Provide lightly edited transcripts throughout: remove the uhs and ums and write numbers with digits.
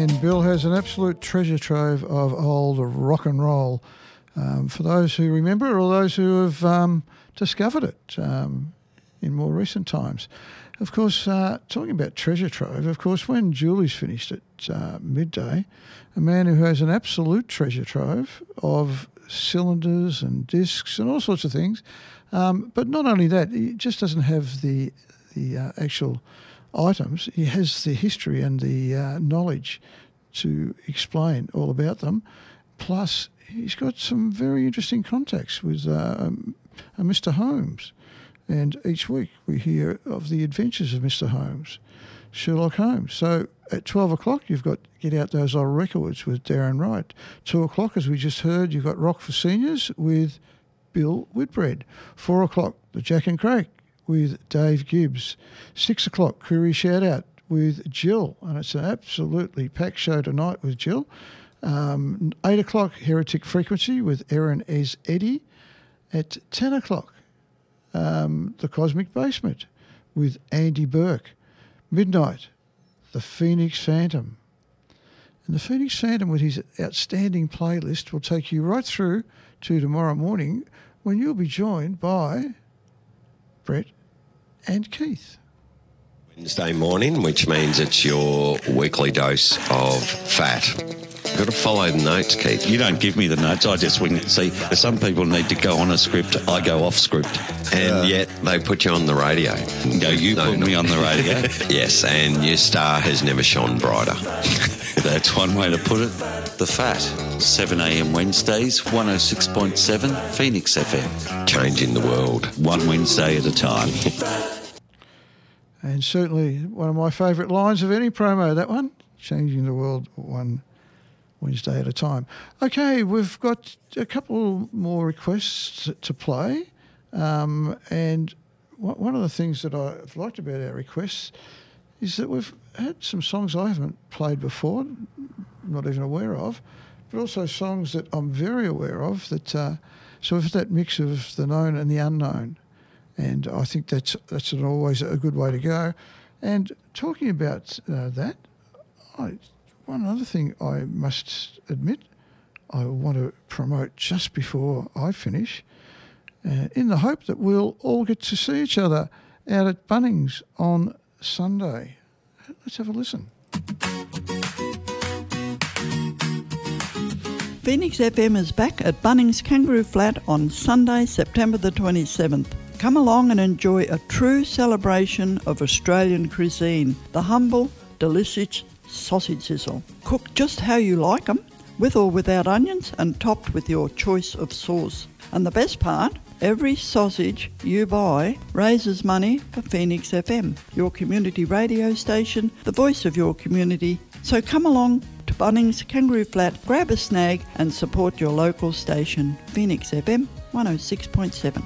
And Bill has an absolute treasure trove of old rock and roll. For those who remember or those who have discovered it in more recent times. Of course, talking about treasure trove, of course, when Julie's finished at midday, a man who has an absolute treasure trove of cylinders and discs and all sorts of things. But not only that, he just doesn't have the actual items. He has the history and the knowledge to explain all about them. Plus, he's got some very interesting contacts with Mr. Holmes. And each week we hear of the adventures of Mr. Holmes, Sherlock Holmes. So at 12 o'clock, you've got Get Out Those Old Records with Darren Wright. 2 o'clock, as we just heard, you've got Rock for Seniors with Bill Whitbread. 4 o'clock, the Jack and Craig with Dave Gibbs. 6 o'clock, Query Shout Out with Jill. And it's an absolutely packed show tonight with Jill. 8 o'clock, Heretic Frequency with Erin Ez Eddy. At 10 o'clock, The Cosmic Basement with Andy Burke. Midnight, The Phoenix Phantom. And the Phoenix Phantom, with his outstanding playlist, will take you right through to tomorrow morning when you'll be joined by Brett and Keith. Wednesday morning, which means it's your weekly dose of fat. You've got to follow the notes, Keith. You don't give me the notes, I just wing it. See, some people need to go on a script, I go off script. And yet they put you on the radio. Put me on the radio? Yes, and your star has never shone brighter. That's one way to put it. The Fat, 7 a.m. Wednesdays, 106.7 Phoenix FM. Changing the world. One Wednesday at a time. And certainly one of my favourite lines of any promo, that one. Changing the world one Wednesday at a time. Okay, we've got a couple more requests to play. And one of the things that I've liked about our requests is that we've had some songs I haven't played before, not even aware of, but also songs that I'm very aware of. That so it's that mix of the known and the unknown. And I think that's always a good way to go. And talking about that, one other thing I must admit I want to promote just before I finish, in the hope that we'll all get to see each other out at Bunnings on Sunday. Let's have a listen. Phoenix FM is back at Bunnings Kangaroo Flat on Sunday, September the 27th. Come along and enjoy a true celebration of Australian cuisine, the humble, delicious sausage sizzle. Cooked just how you like them, with or without onions, and topped with your choice of sauce. And the best part, every sausage you buy raises money for Phoenix FM, your community radio station, the voice of your community. So come along to Bunnings Kangaroo Flat, grab a snag and support your local station, Phoenix FM 106.7.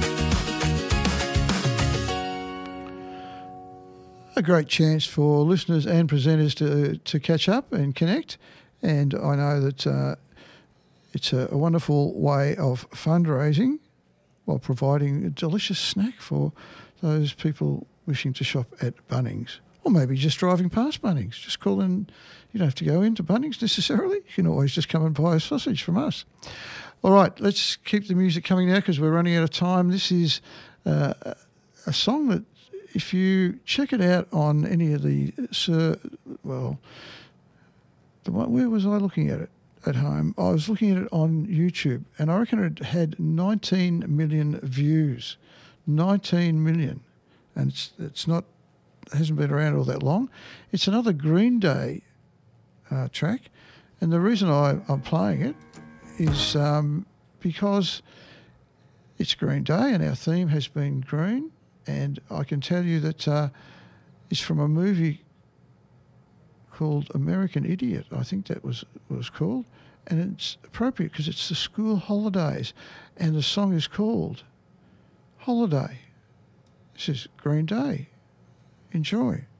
A great chance for listeners and presenters to catch up and connect. And I know that it's a wonderful way of fundraising while providing a delicious snack for those people wishing to shop at Bunnings. Or maybe just driving past Bunnings. Just call in. You don't have to go into Bunnings necessarily. You can always just come and buy a sausage from us. All right, let's keep the music coming now because we're running out of time. This is a song that, if you check it out on any of the, where was I looking at it at home? I was looking at it on YouTube, and I reckon it had 19 million views. 19 million. And it hasn't been around all that long. It's another Green Day track, and the reason I'm playing it is because it's Green Day and our theme has been green. And I can tell you that it's from a movie called American Idiot. I think that was called. And it's appropriate because it's the school holidays. And the song is called Holiday. This is Green Day. Enjoy.